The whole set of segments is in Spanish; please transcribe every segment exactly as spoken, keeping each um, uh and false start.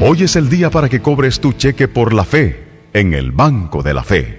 Hoy es el día para que cobres tu cheque por la fe en el Banco de la Fe.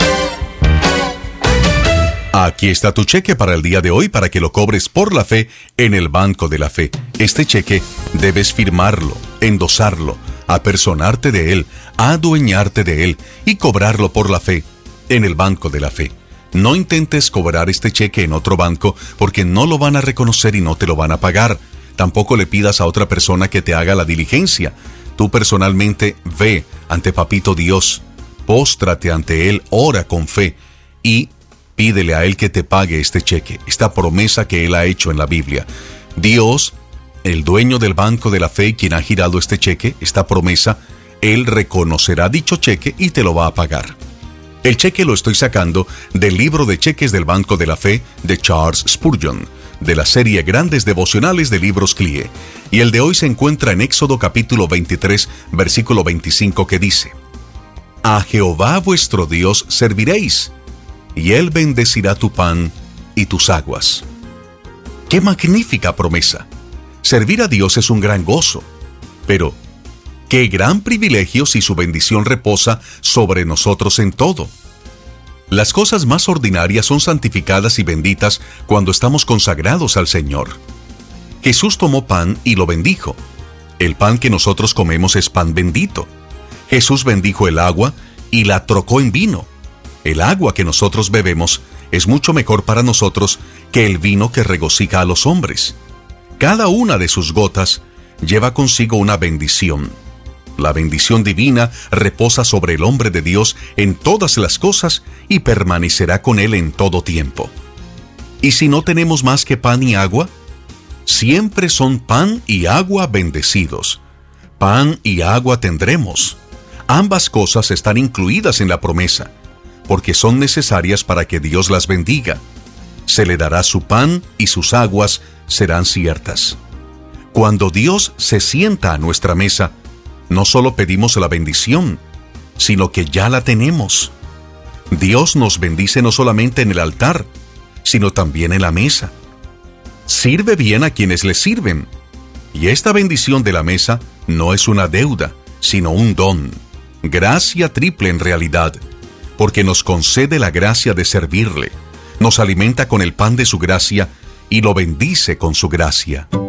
Aquí está tu cheque para el día de hoy para que lo cobres por la fe en el Banco de la Fe. Este cheque debes firmarlo, endosarlo, apersonarte de él, adueñarte de él y cobrarlo por la fe en el Banco de la Fe. No intentes cobrar este cheque en otro banco porque no lo van a reconocer y no te lo van a pagar. Tampoco le pidas a otra persona que te haga la diligencia. Tú personalmente ve ante Papito Dios, póstrate ante Él, ora con fe y pídele a Él que te pague este cheque, esta promesa que Él ha hecho en la Biblia. Dios, el dueño del Banco de la Fe, quien ha girado este cheque, esta promesa, Él reconocerá dicho cheque y te lo va a pagar. El cheque lo estoy sacando del libro de cheques del Banco de la Fe de Charles Spurgeon, de la serie Grandes Devocionales de Libros C L I E. Y el de hoy se encuentra en Éxodo capítulo veintitrés, versículo veinticinco, que dice: A Jehová vuestro Dios serviréis, y Él bendecirá tu pan y tus aguas. ¡Qué magnífica promesa! Servir a Dios es un gran gozo, pero ¡qué gran privilegio si su bendición reposa sobre nosotros en todo! Las cosas más ordinarias son santificadas y benditas cuando estamos consagrados al Señor. Jesús tomó pan y lo bendijo. El pan que nosotros comemos es pan bendito. Jesús bendijo el agua y la trocó en vino. El agua que nosotros bebemos es mucho mejor para nosotros que el vino que regocija a los hombres. Cada una de sus gotas lleva consigo una bendición. La bendición divina reposa sobre el hombre de Dios en todas las cosas y permanecerá con él en todo tiempo. ¿Y si no tenemos más que pan y agua? Siempre son pan y agua bendecidos. Pan y agua tendremos. Ambas cosas están incluidas en la promesa, porque son necesarias para que Dios las bendiga. Se le dará su pan y sus aguas serán ciertas. Cuando Dios se sienta a nuestra mesa, no solo pedimos la bendición, sino que ya la tenemos. Dios nos bendice no solamente en el altar, sino también en la mesa. Sirve bien a quienes le sirven. Y esta bendición de la mesa no es una deuda, sino un don. Gracia triple en realidad, porque nos concede la gracia de servirle, nos alimenta con el pan de su gracia y lo bendice con su gracia.